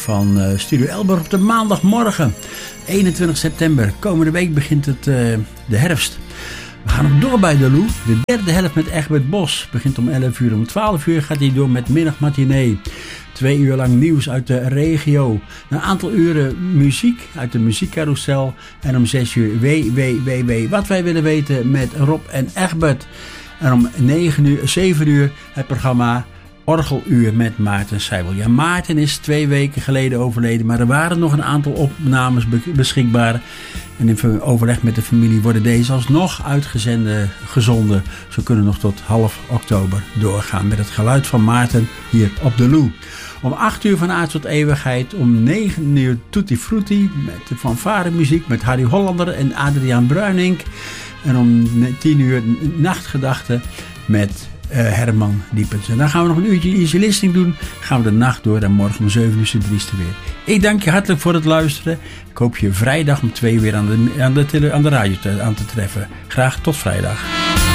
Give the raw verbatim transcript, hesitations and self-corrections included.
Van uh, Studio Elburg op de maandagmorgen, eenentwintig september. Komende week begint het, uh, de herfst. We gaan nog door bij de Lou. De derde helft met Egbert Bos begint om elf uur. Om twaalf uur gaat hij door met middagmatinee. Twee uur lang nieuws uit de regio. Een aantal uren muziek uit de muziekcarousel. En om zes uur W W W W. Wat wij willen weten met Rob en Egbert. En om negen uur, zeven uur het programma Orgeluur met Maarten Seibel. Ja, Maarten is twee weken geleden overleden, maar er waren nog een aantal opnames beschikbaar. En in overleg met de familie worden deze alsnog uitgezenden, gezonden. Zo kunnen we nog tot half oktober doorgaan met het geluid van Maarten hier op de Lou. Om acht uur van Aard tot Eeuwigheid. Om negen uur Tutti Frutti met de fanfaremuziek met Harry Hollander en Adriaan Bruinink. En om tien uur Nachtgedachten met Uh, Herman Diepens. En dan gaan we nog een uurtje easy listening doen. Gaan we de nacht door en morgen om zeven uur zit Dries er weer. Ik dank je hartelijk voor het luisteren. Ik hoop je vrijdag om twee uur weer aan de, aan de, tele, aan de radio te, aan te treffen. Graag tot vrijdag.